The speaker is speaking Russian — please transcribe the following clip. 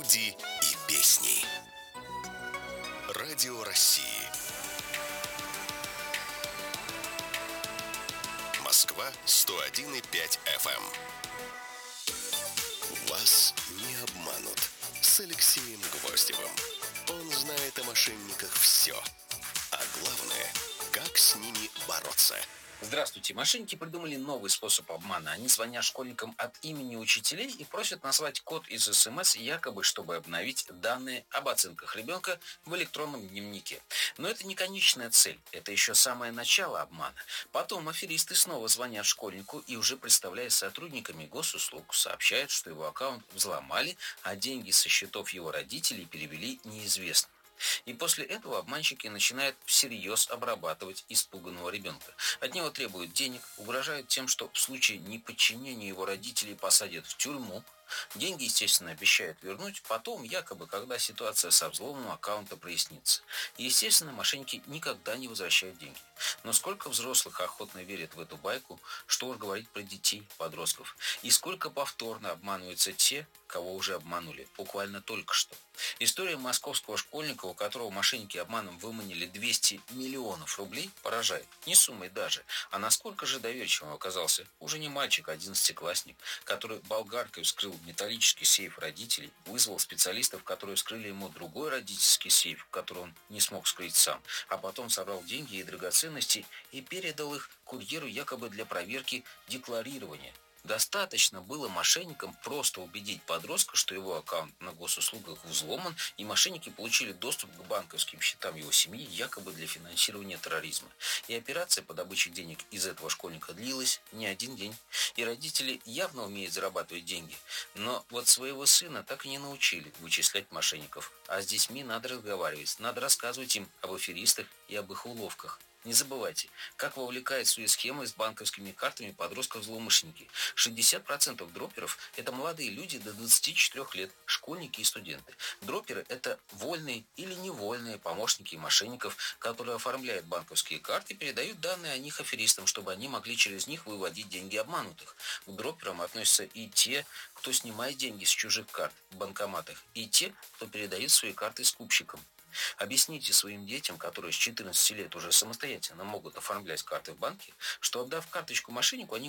люди и песни. Радио России. Москва 101,5 FM. Вас не обманут. С Алексеем Гвоздевым. Он знает о мошенниках все. А главное, как с ними бороться. Здравствуйте. Мошенники придумали новый способ обмана. Они звонят школьникам от имени учителей и просят назвать код из СМС, якобы, чтобы обновить данные об оценках ребенка в электронном дневнике. Но это не конечная цель. Это еще самое начало обмана. Потом аферисты снова звонят школьнику и, уже представляясь сотрудниками госуслуг, сообщают, что его аккаунт взломали, а деньги со счетов его родителей перевели неизвестно. И после этого обманщики начинают всерьез обрабатывать испуганного ребенка. От него требуют денег, угрожают тем, что в случае неподчинения его родителей посадят в тюрьму. Деньги, естественно, обещают вернуть потом, якобы, когда ситуация со взломом аккаунта прояснится. И, естественно, мошенники никогда не возвращают деньги. Но сколько взрослых охотно верят в эту байку, что уж говорить про детей, подростков. И сколько повторно обманываются те, кого уже обманули, буквально только что. История московского школьника, у которого мошенники обманом выманили 200 миллионов рублей, поражает. Не суммой даже, а насколько же доверчивым оказался уже не мальчик, а 11-классник, который болгаркой вскрыл металлический сейф родителей, вызвал специалистов, которые вскрыли ему другой родительский сейф, который он не смог вскрыть сам, а потом собрал деньги и драгоценности и передал их курьеру якобы для проверки декларирования. Достаточно было мошенникам просто убедить подростка, что его аккаунт на госуслугах взломан, и мошенники получили доступ к банковским счетам его семьи якобы для финансирования терроризма. И операция по добыче денег из этого школьника длилась не один день. И родители явно умеют зарабатывать деньги, но вот своего сына так и не научили вычислять мошенников. А с детьми надо разговаривать, надо рассказывать им об аферистах и об их уловках. Не забывайте, как вовлекают в свои схемы с банковскими картами подростков-злоумышленники. 60% дроперов – это молодые люди до 24 лет, школьники и студенты. Дроперы – это вольные или невольные помощники мошенников, которые оформляют банковские карты и передают данные о них аферистам, чтобы они могли через них выводить деньги обманутых. К дроперам относятся и те, кто снимает деньги с чужих карт в банкоматах, и те, кто передает свои карты скупщикам. Объясните своим детям, которые с 14 лет уже самостоятельно могут оформлять карты в банке, что, отдав карточку мошеннику, они